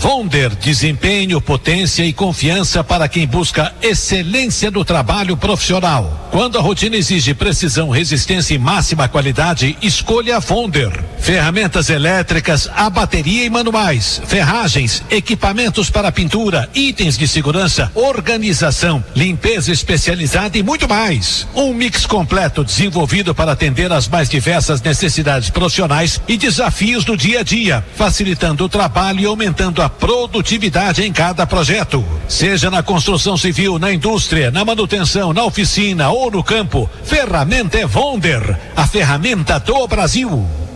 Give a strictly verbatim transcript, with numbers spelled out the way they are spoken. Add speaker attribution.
Speaker 1: Vonder, desempenho, potência e confiança para quem busca excelência do trabalho profissional. Quando a rotina exige precisão, resistência e máxima qualidade, escolha Vonder. Ferramentas elétricas, a bateria e manuais, ferragens, equipamentos para pintura, itens de segurança, organização, limpeza especializada e muito mais. Um mix completo desenvolvido para atender às mais diversas necessidades profissionais e desafios do dia a dia, facilitando o trabalho e aumentando a produtividade em cada projeto. Seja na construção civil, na indústria, na manutenção, na oficina ou no campo, ferramenta é Vonder, a ferramenta do Brasil.